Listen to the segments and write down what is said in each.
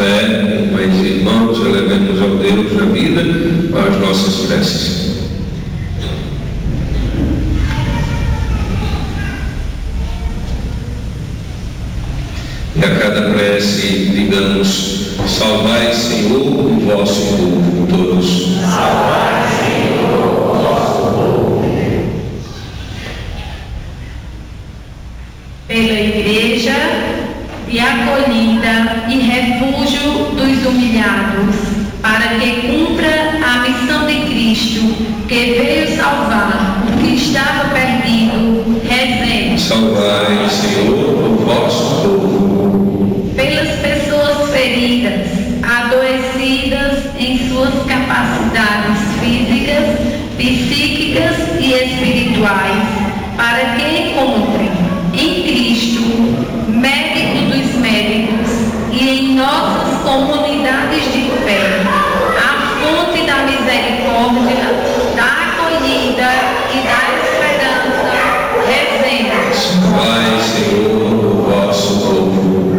fé, irmãs e irmãos, elevemos ao Deus da vida as nossas preces. E a cada prece, digamos: salvai, Senhor, o vosso povo. Todos. Salvai, Senhor, o vosso povo. Pela Igreja de acolhida e refúgio dos humilhados, para que cumpra a missão de Cristo, que veio salvar o que estava perdido, rezemos. Salvai, Senhor, o vosso povo. Pelas pessoas feridas, adoecidas em suas capacidades físicas, psíquicas e espirituais, para que encontrem em Cristo, médico dos médicos, e em nossas comunidades de fé, a fonte da misericórdia, da acolhida e da esperança, rezemos. Salvai, Senhor, o vosso povo.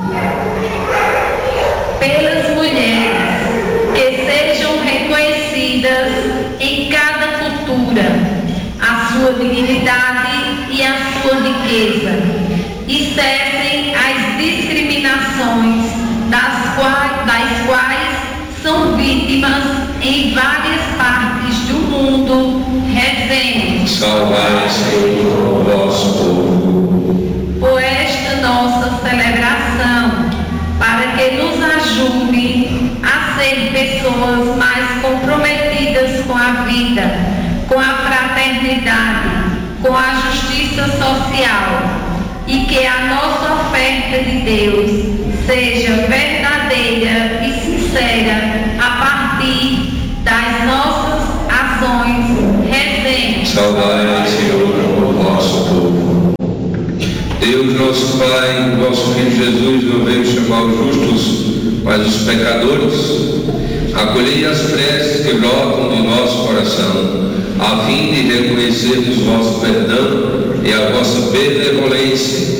Pelas mulheres, que sejam reconhecidas em cada cultura a sua dignidade e a sua riqueza, e cessem as discriminações das quais são vítimas em várias partes do mundo. Rezemos. Salvai, Senhor, o vosso povo. Por esta nossa celebração, para que nos ajude a ser pessoas mais comprometidas com a vida, com a fraternidade, com a justiça social, e que a nossa oferta de Deus seja verdadeira e sincera a partir das nossas ações. Rezemos. Salvai, Senhor, o vosso povo. Deus, nosso Pai, vosso Filho Jesus não veio chamar os justos, mas os pecadores. Acolhei as preces que brotam do nosso coração, a fim de reconhecermos o vosso perdão e a vossa benevolência,